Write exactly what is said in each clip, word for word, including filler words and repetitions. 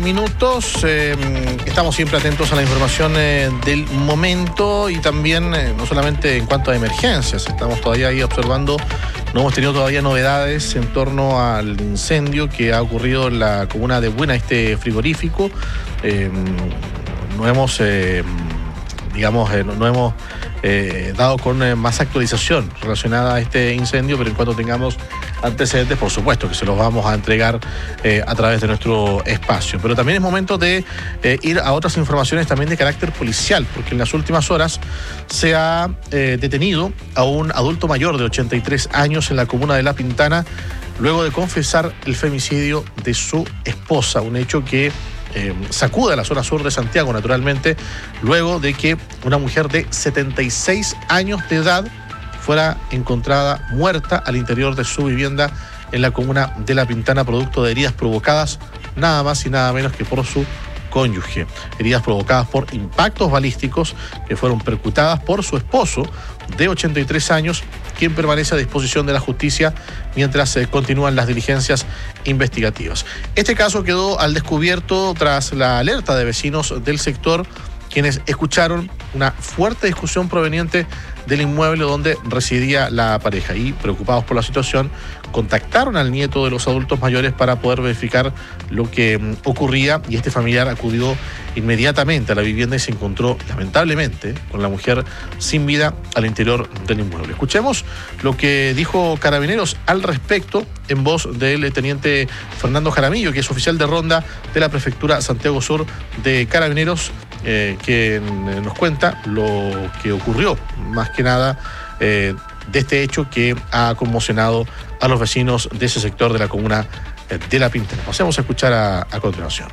Minutos, eh, estamos siempre atentos a la información eh, del momento y también eh, no solamente en cuanto a emergencias, estamos todavía ahí observando, no hemos tenido todavía novedades en torno al incendio que ha ocurrido en la comuna de Buena, este frigorífico. Eh, no hemos, eh, digamos, eh, no, no hemos eh, dado con eh, más actualización relacionada a este incendio, pero en cuanto tengamos antecedentes, por supuesto que se los vamos a entregar eh, a través de nuestro espacio. Pero también es momento de eh, ir a otras informaciones también de carácter policial, porque en las últimas horas se ha eh, detenido a un adulto mayor de ochenta y tres años en la comuna de La Pintana, luego de confesar el femicidio de su esposa, un hecho que Eh, sacude a la zona sur de Santiago, naturalmente, luego de que una mujer de setenta y seis años de edad fuera encontrada muerta al interior de su vivienda en la comuna de La Pintana, producto de heridas provocadas nada más y nada menos que por su cónyuge. Heridas provocadas por impactos balísticos que fueron percutadas por su esposo de ochenta y tres años, quien permanece a disposición de la justicia mientras se eh, continúan las diligencias investigativas. Este caso quedó al descubierto tras la alerta de vecinos del sector, quienes escucharon una fuerte discusión proveniente del inmueble donde residía la pareja y, preocupados por la situación, contactaron al nieto de los adultos mayores para poder verificar lo que um, ocurría, y este familiar acudió inmediatamente a la vivienda y se encontró, lamentablemente, con la mujer sin vida al interior del inmueble. Escuchemos lo que dijo Carabineros al respecto en voz del teniente Fernando Jaramillo, que es oficial de ronda de la Prefectura Santiago Sur de Carabineros, eh, que nos cuenta lo que ocurrió, más que nada, eh, de este hecho que ha conmocionado a los vecinos de ese sector de la comuna de La Pintana. Pasemos a escuchar a, a continuación.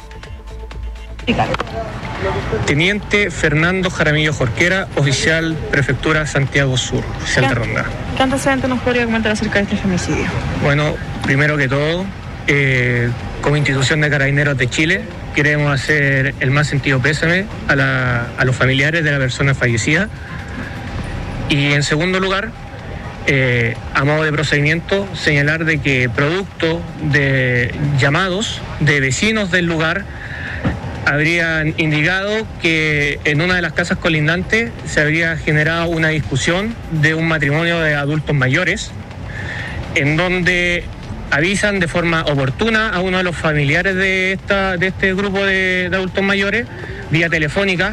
Teniente Fernando Jaramillo Jorquera, oficial Prefectura Santiago Sur, oficial de ronda. ¿Qué antecedentes nos podría comentar acerca de este femicidio? Bueno, primero que todo, eh, como institución de Carabineros de Chile, queremos hacer el más sentido pésame a, la, a los familiares de la persona fallecida. Y en segundo lugar, eh, a modo de procedimiento, señalar de que producto de llamados de vecinos del lugar habrían indicado que en una de las casas colindantes se habría generado una discusión de un matrimonio de adultos mayores, en donde avisan de forma oportuna a uno de los familiares de, esta, de este grupo de, de adultos mayores, vía telefónica,